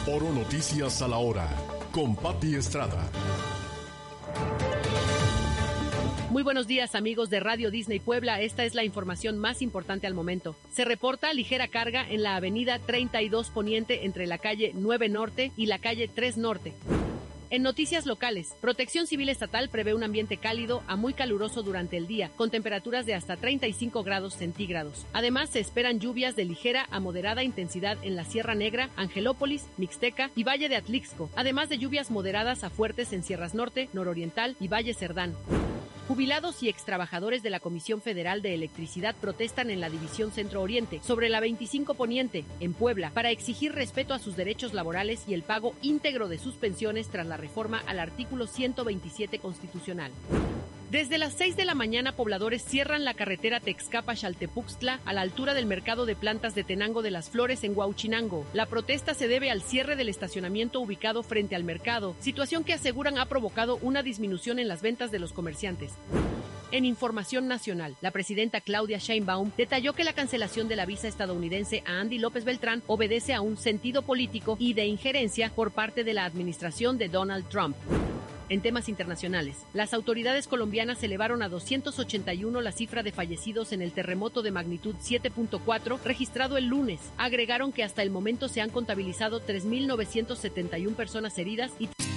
Oro Noticias a la hora, con Pati Estrada. Muy buenos días, amigos de Radio Disney Puebla. Esta es la información más importante al momento. Se reporta ligera carga en la avenida 32 Poniente entre la calle 9 Norte y la calle 3 Norte. En noticias locales, Protección Civil Estatal prevé un ambiente cálido a muy caluroso durante el día, con temperaturas de hasta 35 grados centígrados. Además, se esperan lluvias de ligera a moderada intensidad en la Sierra Negra, Angelópolis, Mixteca y Valle de Atlixco, además de lluvias moderadas a fuertes en Sierras Norte, Nororiental y Valle Cerdán. Jubilados y extrabajadores de la Comisión Federal de Electricidad protestan en la División Centro Oriente sobre la 25 Poniente, en Puebla, para exigir respeto a sus derechos laborales y el pago íntegro de sus pensiones tras la reforma al artículo 127 constitucional. Desde las 6 de la mañana, pobladores cierran la carretera Texcapa-Xaltepuxtla a la altura del mercado de plantas de Tenango de las Flores en Huauchinango. La protesta se debe al cierre del estacionamiento ubicado frente al mercado, situación que aseguran ha provocado una disminución en las ventas de los comerciantes. En información nacional, la presidenta Claudia Sheinbaum detalló que la cancelación de la visa estadounidense a Andy López Beltrán obedece a un sentido político y de injerencia por parte de la administración de Donald Trump. En temas internacionales, las autoridades colombianas elevaron a 281 la cifra de fallecidos en el terremoto de magnitud 7.4 registrado el lunes. Agregaron que hasta el momento se han contabilizado 3.971 personas heridas y